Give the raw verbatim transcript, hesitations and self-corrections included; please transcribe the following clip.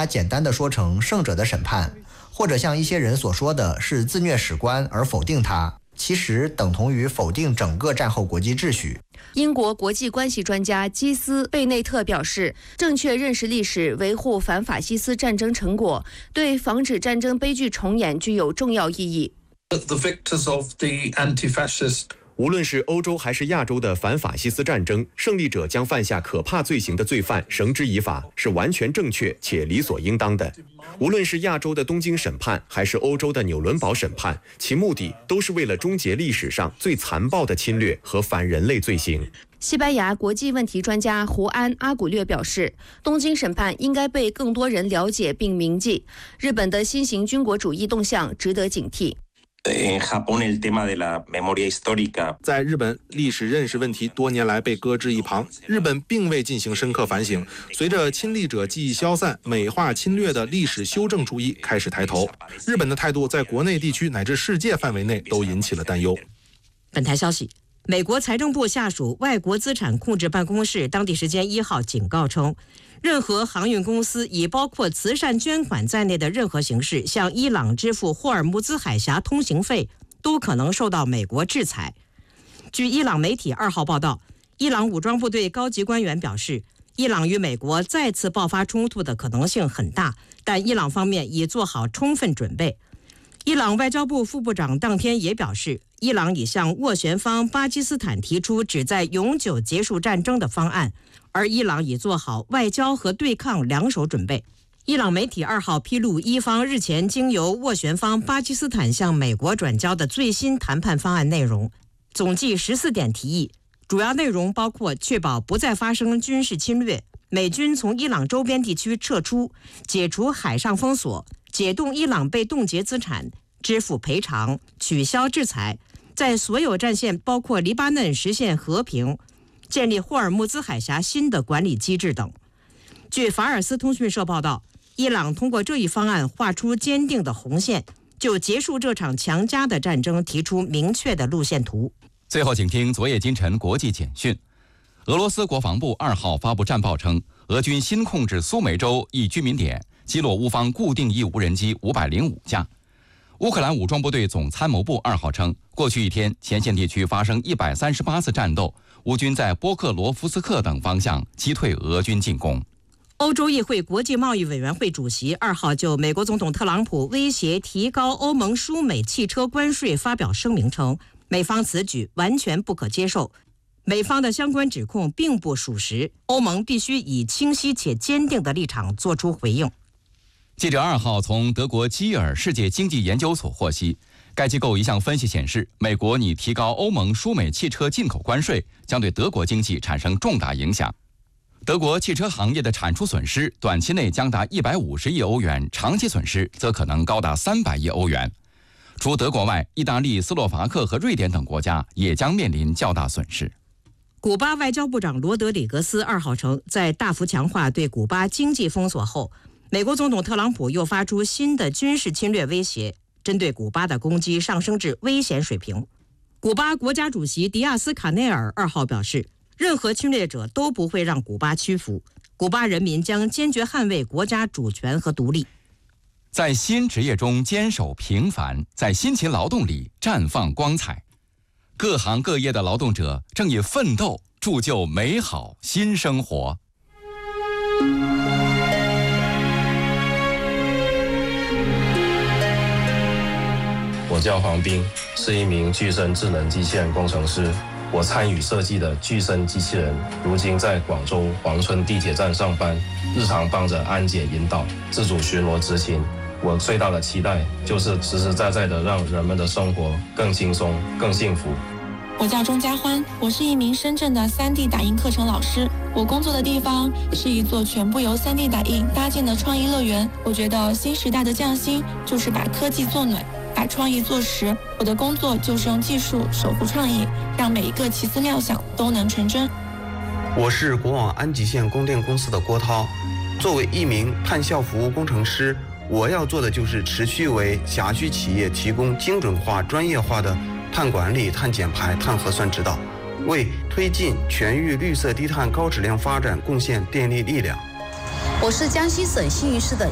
它简单的说成胜者的审判，或者像一些人所说的是自虐史观而否定它，其实等同于否定整个战后国际秩序。 英国国际关系专家基斯·贝内特表示，正确认识历史，维护反法西斯战争成果，对防止战争悲剧重演具有重要意义。 The victors of the anti-fascist 无论是欧洲还是亚洲的反法西斯战争，胜利者将犯下可怕罪行的罪犯绳之以法，是完全正确且理所应当的。无论是亚洲的东京审判，还是欧洲的纽伦堡审判，其目的都是为了终结历史上最残暴的侵略和反人类罪行。 西班牙国际问题专家胡安·阿古略表示，东京审判应该被更多人了解并铭记。日本的新型军国主义动向值得警惕。 在日本，历史认识问题多年来被搁置一旁，日本并未进行深刻反省。随着亲历者记忆消散，美化侵略的历史修正主义开始抬头，日本的态度在国内地区乃至世界范围内都引起了担忧。 本台消息，美国财政部下属外国资产控制办公室当地时间一号警告称，任何航运公司以包括慈善捐款在内的任何形式向伊朗支付霍尔木兹海峡通行费，都可能受到美国制裁。据伊朗媒体二号报道，伊朗武装部队高级官员表示，伊朗与美国再次爆发冲突的可能性很大，但伊朗方面已做好充分准备。伊朗外交部副部长当天也表示，伊朗已向斡旋方巴基斯坦提出旨在永久结束战争的方案，而伊朗已做好外交和对抗两手准备。伊朗媒体二号披露，伊方日前经由斡旋方巴基斯坦向美国转交的最新谈判方案内容，总计十四点提议，主要内容包括确保不再发生军事侵略、美军从伊朗周边地区撤出、解除海上封锁、解冻伊朗被冻结资产、支付赔偿、取消制裁，在所有战线包括黎巴嫩实现和平，建立霍尔木兹海峡新的管理机制等。据法尔斯通讯社报道，伊朗通过这一方案画出坚定的红线，就结束这场强加的战争提出明确的路线图。 最后请听昨夜今晨国际简讯。俄罗斯国防部二号发布战报称，俄军新控制苏梅州一居民点，击落乌方固定翼无人机五百零五架。乌克兰武装部队总参谋部二号称，过去一天前线地区发生一百三十八次战斗，乌军在波克罗夫斯克等方向击退俄军进攻。 欧洲议会国际贸易委员会主席二号就美国总统特朗普威胁提高欧盟输美汽车关税发表声明称，美方此举完全不可接受，美方的相关指控并不属实，欧盟必须以清晰且坚定的立场作出回应。 记者二号从德国基尔世界经济研究所获悉，该机构一项分析显示，美国拟提高欧盟输美汽车进口关税，将对德国经济产生重大影响。德国汽车行业的产出损失短期内将达一百五十亿欧元，长期损失则可能高达三百亿欧元。除德国外，意大利、斯洛伐克和瑞典等国家也将面临较大损失。 古巴外交部长罗德里格斯二号称，在大幅强化对古巴经济封锁后，美国总统特朗普又发出新的军事侵略威胁，针对古巴的攻击上升至危险水平。古巴国家主席迪亚斯卡内尔二号表示，任何侵略者都不会让古巴屈服，古巴人民将坚决捍卫国家主权和独立。 在新职业中坚守平凡，在辛勤劳动里绽放光彩。各行各业的劳动者正以奋斗铸就美好新生活。 我叫黄斌，是一名具身智能机器人工程师。我参与设计的具身机器人，如今在广州黄村地铁站上班，日常帮着安检引导、自主巡逻执勤。我最大的期待就是实实在在的让人们的生活更轻松、更幸福。 我叫钟家欢，我是一名深圳的 三 D 打印课程老师。我工作的地方是一座全部由 三 D 打印搭建的创意乐园。我觉得新时代的匠心就是把科技做暖，把创意做实。我的工作就是用技术守护创意，让每一个奇思妙想都能成真。 我是国网安吉县供电公司的郭涛，作为一名碳效服务工程师，我要做的就是持续为辖区企业提供精准化、专业化的碳管理、碳减排、碳核算指导，为推进全域绿色低碳高质量发展贡献电力力量。 我是江西省新余市的